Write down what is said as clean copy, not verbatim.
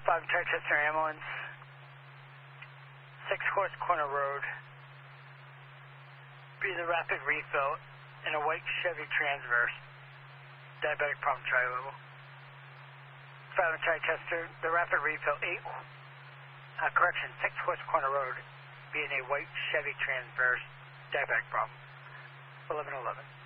5 Chichester ambulance, 6 Horse Corner Road. Be the rapid refill in a white Chevy Transverse. Diabetic problem tri-level. 5 Chichester, the rapid refill 6 Horse Corner Road. Be in a white Chevy Transverse. Diabetic problem. 1111.